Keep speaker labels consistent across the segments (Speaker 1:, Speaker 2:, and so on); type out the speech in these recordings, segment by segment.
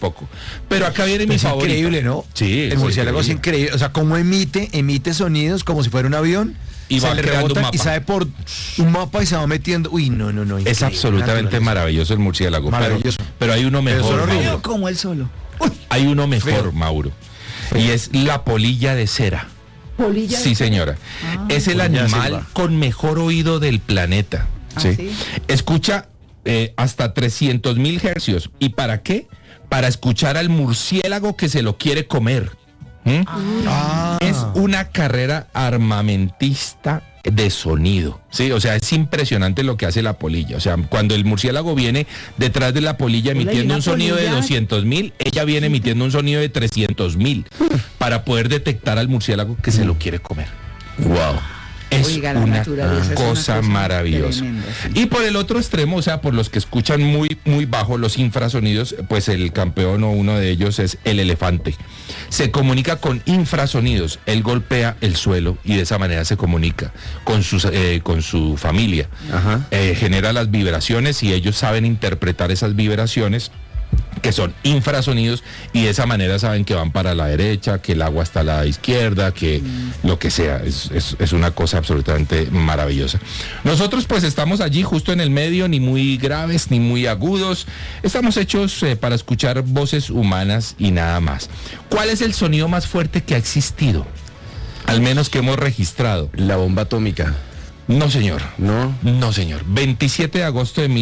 Speaker 1: poco. Pero acá viene mi favorito.
Speaker 2: Increíble, ¿no?
Speaker 1: Sí.
Speaker 2: El murciélago es increíble. O sea, cómo emite sonidos como si fuera un avión.
Speaker 1: Y va creando un mapa.
Speaker 2: Y sabe por un mapa y se va metiendo. Uy, no.
Speaker 1: Es absolutamente maravilloso el murciélago.
Speaker 2: Maravilloso.
Speaker 1: Pero hay uno mejor.
Speaker 3: Pero como él solo.
Speaker 1: Hay uno mejor,
Speaker 2: Feo.
Speaker 1: Mauro. Y es la polilla de cera.
Speaker 3: ¿Polilla?
Speaker 1: Sí, señora. Es el
Speaker 2: polilla
Speaker 1: animal
Speaker 2: selva.
Speaker 1: con mejor oído del planeta. ¿sí?
Speaker 3: ¿sí?
Speaker 1: Escucha hasta 300.000 hercios. ¿Y para qué? Para escuchar al murciélago que se lo quiere comer. Es una carrera armamentista de sonido, ¿sí? O sea, es impresionante lo que hace la polilla. O sea, cuando el murciélago viene detrás de la polilla emitiendo un sonido de 200.000, ella viene emitiendo un sonido de 300.000 para poder detectar al murciélago que se lo quiere comer. Wow. Es
Speaker 3: Oiga, la
Speaker 1: una
Speaker 3: naturaleza es una
Speaker 1: cosa maravillosa.
Speaker 3: tremenda, sí.
Speaker 1: Y por el otro extremo, o sea, por los que escuchan muy, muy bajo los infrasonidos, pues el campeón o uno de ellos es el elefante. Se comunica con infrasonidos. Él golpea el suelo y de esa manera se comunica con su familia. Genera las vibraciones y ellos saben interpretar esas vibraciones, que son infrasonidos, y de esa manera saben que van para la derecha, que el agua está a la izquierda, que lo que sea. Es una cosa absolutamente maravillosa. Nosotros pues estamos allí justo en el medio, ni muy graves ni muy agudos. Estamos hechos para escuchar voces humanas y nada más. ¿Cuál es el sonido más fuerte que ha existido? Al menos que hemos registrado.
Speaker 4: La bomba atómica.
Speaker 1: No, señor.
Speaker 4: ¿No?
Speaker 1: No, señor. 27 de agosto de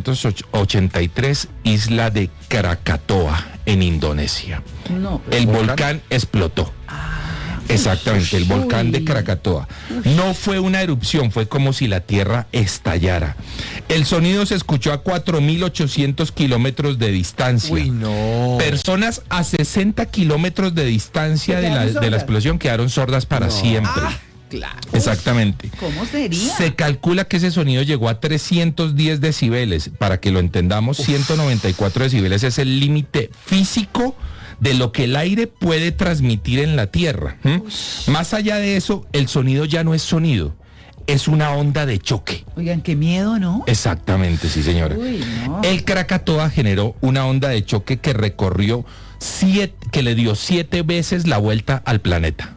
Speaker 1: 1883, isla de Krakatoa, en Indonesia.
Speaker 3: No,
Speaker 1: El volcán explotó. Exactamente, el volcán de Krakatoa. No fue una erupción, fue como si la tierra estallara. El sonido se escuchó a 4.800 kilómetros de distancia.
Speaker 2: Uy, no.
Speaker 1: Personas a 60 kilómetros de distancia de la explosión quedaron sordas para siempre.
Speaker 3: claro.
Speaker 1: Exactamente.
Speaker 3: ¿Cómo sería?
Speaker 1: Se calcula que ese sonido llegó a 310 decibeles. Para que lo entendamos, 194 decibeles es el límite físico de lo que el aire puede transmitir en la Tierra. Más allá de eso, el sonido ya no es sonido, es una onda de choque.
Speaker 3: Oigan, qué miedo, ¿no?
Speaker 1: Exactamente, sí, señora.
Speaker 3: Uy, no.
Speaker 1: El Krakatoa generó una onda de choque que recorrió que le dio 7 veces la vuelta al planeta.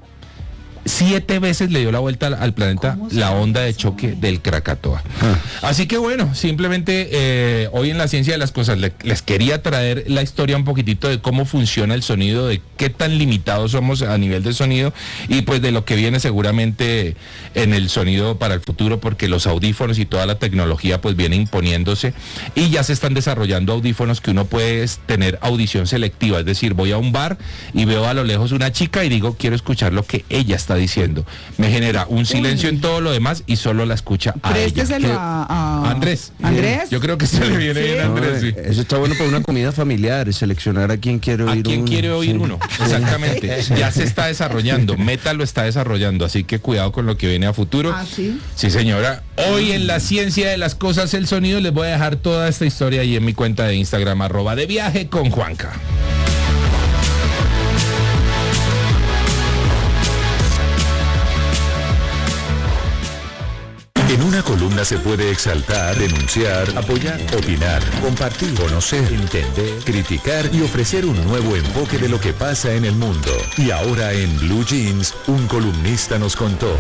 Speaker 1: 7 veces le dio la vuelta al planeta la onda de choque del Krakatoa. Así que bueno, simplemente hoy en la ciencia de las cosas les quería traer la historia un poquitito de cómo funciona el sonido, de qué tan limitados somos a nivel de sonido y pues de lo que viene seguramente en el sonido para el futuro, porque los audífonos y toda la tecnología pues viene imponiéndose y ya se están desarrollando audífonos que uno puede tener audición selectiva, es decir, voy a un bar y veo a lo lejos una chica y digo, quiero escuchar lo que ella está diciendo. Me genera un silencio en todo lo demás y solo la escucha a ella.
Speaker 3: Préstaselo a
Speaker 1: Andrés.
Speaker 3: Andrés.
Speaker 1: Yo creo que se le viene bien a Andrés. Sí.
Speaker 4: Eso está bueno para una comida familiar, seleccionar a quién quiere oír
Speaker 1: ¿A quién
Speaker 4: uno.
Speaker 1: quiere oír
Speaker 4: Sí.
Speaker 1: uno? Exactamente. Ya se está desarrollando. Meta lo está desarrollando, así que cuidado con lo que viene a futuro.
Speaker 3: ¿Ah, sí?
Speaker 1: Sí, señora. Hoy en la ciencia de las cosas, el sonido, les voy a dejar toda esta historia ahí en mi cuenta de Instagram, @deviajeconjuanca.
Speaker 5: En una columna se puede exaltar, denunciar, apoyar, opinar, compartir, conocer, entender, criticar y ofrecer un nuevo enfoque de lo que pasa en el mundo. Y ahora en Blue Jeans, un columnista nos contó.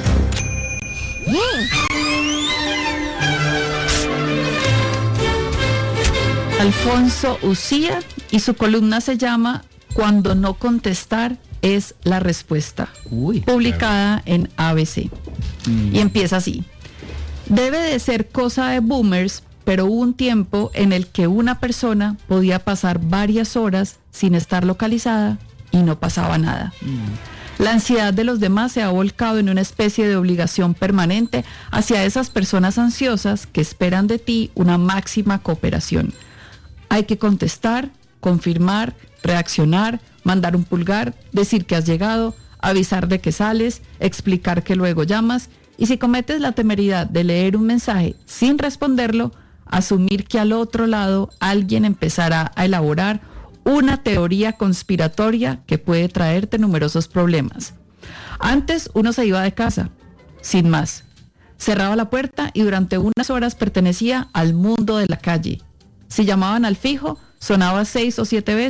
Speaker 6: Alfonso Ucía, y su columna se llama Cuando no contestar es la respuesta, publicada en ABC. Y empieza así. Debe de ser cosa de boomers, pero hubo un tiempo en el que una persona podía pasar varias horas sin estar localizada y no pasaba nada. La ansiedad de los demás se ha volcado en una especie de obligación permanente hacia esas personas ansiosas que esperan de ti una máxima cooperación. Hay que contestar, confirmar, reaccionar, mandar un pulgar, decir que has llegado, avisar de que sales, explicar que luego llamas, y si cometes la temeridad de leer un mensaje sin responderlo, asumir que al otro lado alguien empezará a elaborar una teoría conspiratoria que puede traerte numerosos problemas. Antes uno se iba de casa, sin más. Cerraba la puerta y durante unas horas pertenecía al mundo de la calle. Si llamaban al fijo, sonaba 6 o 7 veces